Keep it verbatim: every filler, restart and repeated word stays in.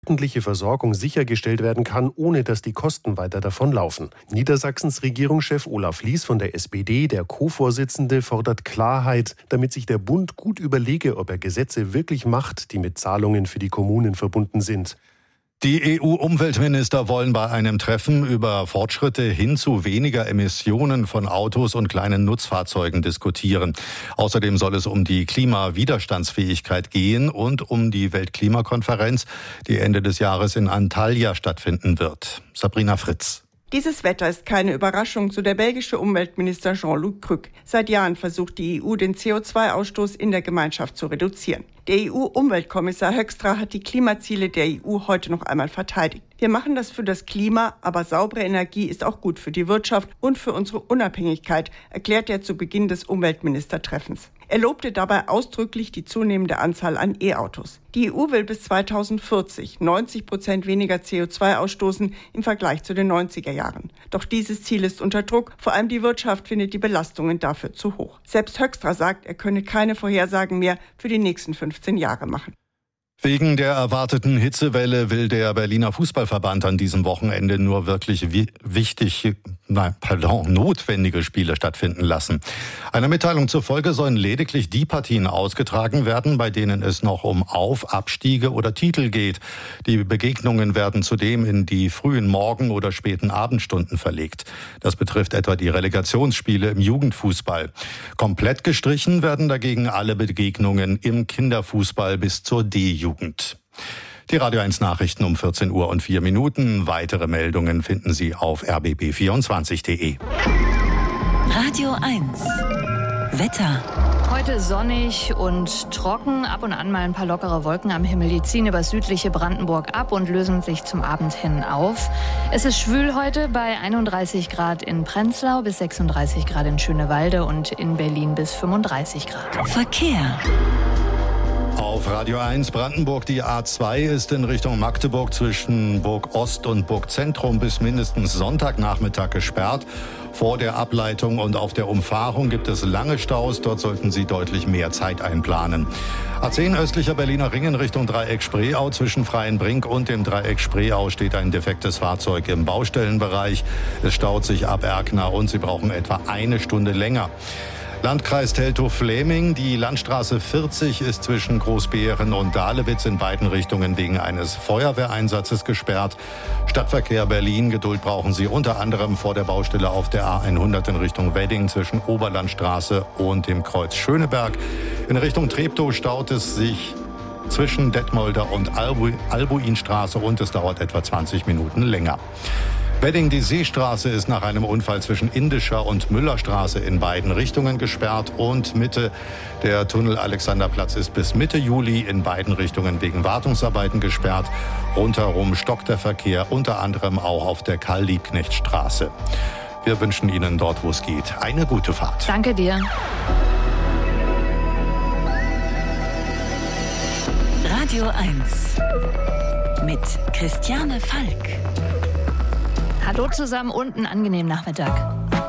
öffentliche Versorgung sichergestellt werden kann, ohne dass die Kosten weiter davonlaufen. Niedersachsens Regierungschef Olaf Lies von der S P D, der Co-Vorsitzende, fordert Klarheit, damit sich der Bund gut überlege, ob er Gesetze wirklich macht, die mit Zahlungen für die Kommunen verbunden sind. Die E U-Umweltminister wollen bei einem Treffen über Fortschritte hin zu weniger Emissionen von Autos und kleinen Nutzfahrzeugen diskutieren. Außerdem soll es um die Klimawiderstandsfähigkeit gehen und um die Weltklimakonferenz, die Ende des Jahres in Antalya stattfinden wird. Sabrina Fritz. Dieses Wetter ist keine Überraschung, so der belgische Umweltminister Jean-Luc Cruc. Seit Jahren versucht die E U, den C O zwei Ausstoß in der Gemeinschaft zu reduzieren. Der E U-Umweltkommissar Hoekstra hat die Klimaziele der E U heute noch einmal verteidigt. Wir machen das für das Klima, aber saubere Energie ist auch gut für die Wirtschaft und für unsere Unabhängigkeit, erklärt er zu Beginn des Umweltministertreffens. Er lobte dabei ausdrücklich die zunehmende Anzahl an E-Autos. Die E U will bis zweitausendvierzig neunzig Prozent weniger C O zwei ausstoßen im Vergleich zu den neunziger Jahren. Doch dieses Ziel ist unter Druck, vor allem die Wirtschaft findet die Belastungen dafür zu hoch. Selbst Hoekstra sagt, er könne keine Vorhersagen mehr für die nächsten fünfzehn Jahre machen. Wegen der erwarteten Hitzewelle will der Berliner Fußballverband an diesem Wochenende nur wirklich wi- wichtig, nein, pardon, notwendige Spiele stattfinden lassen. Einer Mitteilung zufolge sollen lediglich die Partien ausgetragen werden, bei denen es noch um Auf-, Abstiege oder Titel geht. Die Begegnungen werden zudem in die frühen Morgen- oder späten Abendstunden verlegt. Das betrifft etwa die Relegationsspiele im Jugendfußball. Komplett gestrichen werden dagegen alle Begegnungen im Kinderfußball bis zur D-Jugend. Die Radio eins Nachrichten um vierzehn Uhr und vier Minuten. Weitere Meldungen finden Sie auf r b b vierundzwanzig punkt de. Radio eins. Wetter. Heute sonnig und trocken, ab und an mal ein paar lockere Wolken am Himmel. Die ziehen über südliche Brandenburg ab und lösen sich zum Abend hin auf. Es ist schwül heute bei einunddreißig Grad in Prenzlau, bis sechsunddreißig Grad in Schönewalde und in Berlin bis fünfunddreißig Grad. Verkehr. Auf Radio eins Brandenburg, die A zwei ist in Richtung Magdeburg zwischen Burg Ost und Burg Zentrum bis mindestens Sonntagnachmittag gesperrt. Vor der Ableitung und auf der Umfahrung gibt es lange Staus. Dort sollten Sie deutlich mehr Zeit einplanen. A zehn östlicher Berliner Ring in Richtung Dreieck Spreeau. Zwischen Freienbrink und dem Dreieck Spreeau steht ein defektes Fahrzeug im Baustellenbereich. Es staut sich ab Erkner und Sie brauchen etwa eine Stunde länger. Landkreis Teltow-Fläming. Die Landstraße vierzig ist zwischen Großbeeren und Dahlewitz in beiden Richtungen wegen eines Feuerwehreinsatzes gesperrt. Stadtverkehr Berlin. Geduld brauchen Sie unter anderem vor der Baustelle auf der A hundert in Richtung Wedding zwischen Oberlandstraße und dem Kreuz Schöneberg. In Richtung Treptow staut es sich zwischen Detmolder und Albu- Albuinstraße und es dauert etwa zwanzig Minuten länger. Wedding, die Seestraße ist nach einem Unfall zwischen Indischer und Müllerstraße in beiden Richtungen gesperrt und Mitte. Der Tunnel Alexanderplatz ist bis Mitte Juli in beiden Richtungen wegen Wartungsarbeiten gesperrt. Rundherum stockt der Verkehr, unter anderem auch auf der Karl-Liebknecht-Straße. Wir wünschen Ihnen dort, wo es geht, eine gute Fahrt. Danke dir. Radio eins mit Christiane Falk. Hallo zusammen und einen angenehmen Nachmittag.